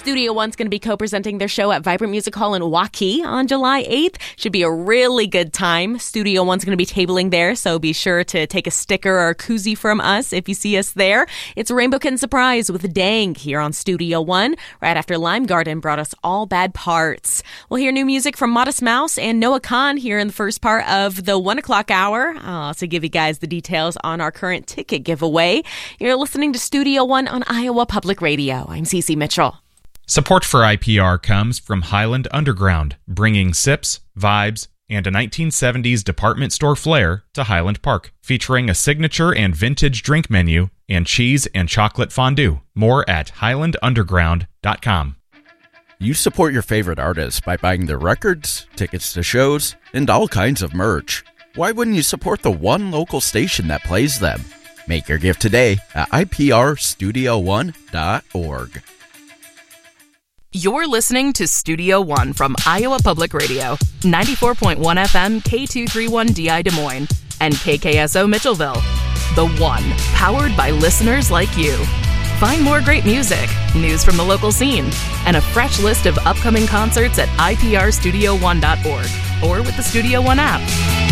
Studio One's going to be co-presenting their show at Vibrant Music Hall in Waukee on July 8th. Should be a really good time. Studio One's going to be tabling there, so be sure to take a sticker or a koozie from us if you see us there. It's a Rainbow Kitten Surprise with Dang here on Studio One, right after Lime Garden brought us All Bad Parts. We'll hear new music from Modest Mouse and Noah Kahan here in the first part of the 1 o'clock hour. I'll also give you guys the details on our current ticket giveaway. You're listening to Studio One on Iowa Public Radio. I'm Cece Mitchell. Support for IPR comes from Highland Underground, bringing sips, vibes, and a 1970s department store flair to Highland Park, featuring a signature and vintage drink menu and cheese and chocolate fondue. More at highlandunderground.com. You support your favorite artists by buying their records, tickets to shows, and all kinds of merch. Why wouldn't you support the one local station that plays them? Make your gift today at iprstudio1.org. You're listening to Studio One from Iowa Public Radio, 94.1 FM K231DI Des Moines, and KKSO Mitchellville. The One, powered by listeners like you. Find more great music, news from the local scene, and a fresh list of upcoming concerts at iprstudio1.org or with the Studio One app.